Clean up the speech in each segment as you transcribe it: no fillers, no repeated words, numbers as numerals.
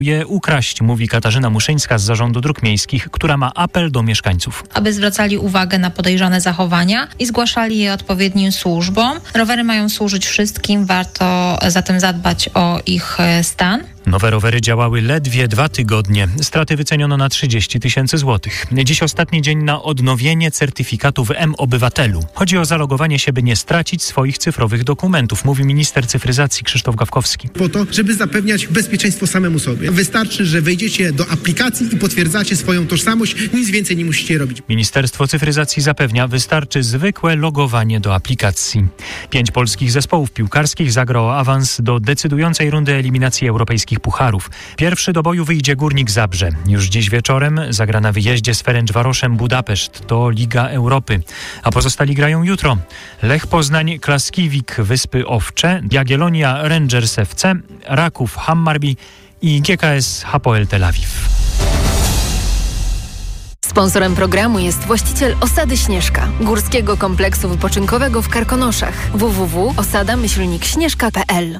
je ukraść, mówi Katarzyna Muszyńska z Zarządu Dróg Miejskich, która ma apel do mieszkańców. Aby zwracali uwagę na podejrzane zachowania i zgłaszali je odpowiednim służbom. Rowery mają służyć wszystkim, warto zatem zadbać o ich stan. Nowe rowery działały ledwie 2 tygodnie. Straty wyceniono na 30 000 złotych. Dziś ostatni dzień na odnowienie certyfikatu w mObywatelu. Chodzi o zalogowanie się, by nie stracić swoich cyfrowych dokumentów, mówi minister cyfryzacji Krzysztof Gawkowski. Po to, żeby zapewniać bezpieczeństwo samemu sobie. Wystarczy, że wejdziecie do aplikacji i potwierdzacie swoją tożsamość. Nic więcej nie musicie robić. Ministerstwo Cyfryzacji zapewnia, wystarczy zwykłe logowanie do aplikacji. 5 polskich zespołów piłkarskich zagra o awans do decydującej rundy eliminacji europejskich pucharów. Pierwszy do boju wyjdzie Górnik Zabrze. Już dziś wieczorem zagra na wyjeździe z Ferencvaroszem Budapeszt. To Liga Europy. A pozostali grają jutro. Lech Poznań, Klaskiwik, Wyspy Owcze, Jagiellonia, Rangers FC, Raków, Hammarby i GKS Hapoel Tel Awiw. Sponsorem programu jest właściciel Osady Śnieżka, górskiego kompleksu wypoczynkowego w Karkonoszach. www.osada-śnieżka.pl.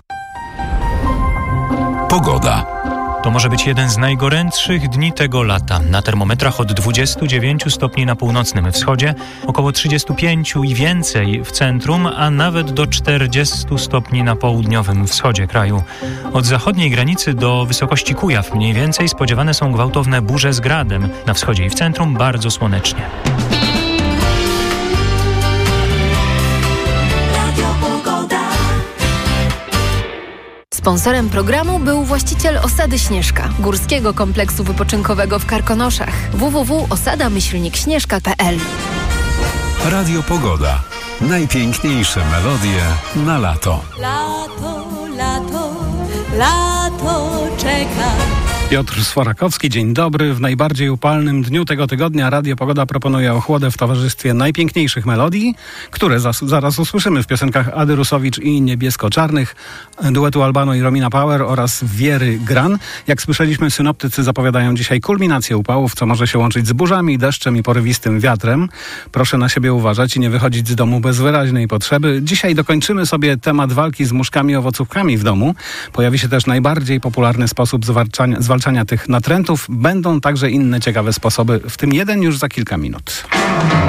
Pogoda. To może być jeden z najgorętszych dni tego lata. Na termometrach od 29 stopni na północnym wschodzie, około 35 i więcej w centrum, a nawet do 40 stopni na południowym wschodzie kraju. Od zachodniej granicy do wysokości Kujaw mniej więcej spodziewane są gwałtowne burze z gradem. Na wschodzie i w centrum bardzo słonecznie. Sponsorem programu był właściciel Osady Śnieżka, górskiego kompleksu wypoczynkowego w Karkonoszach. www.osada-śnieżka.pl. Radio Pogoda. Najpiękniejsze melodie na lato. Lato, lato, lato czeka. Piotr Sforakowski, dzień dobry. W najbardziej upalnym dniu tego tygodnia Radio Pogoda proponuje ochłodę w towarzystwie najpiękniejszych melodii, które zaraz usłyszymy w piosenkach Ady Rusowicz i Niebiesko-Czarnych, duetu Albano i Romina Power oraz Wiery Gran. Jak słyszeliśmy, synoptycy zapowiadają dzisiaj kulminację upałów, co może się łączyć z burzami, deszczem i porywistym wiatrem. Proszę na siebie uważać i nie wychodzić z domu bez wyraźnej potrzeby. Dzisiaj dokończymy sobie temat walki z muszkami i owocówkami w domu. Pojawi się też najbardziej popularny sposób zwalczania tych natrętów. Będą także inne ciekawe sposoby, w tym jeden już za kilka minut.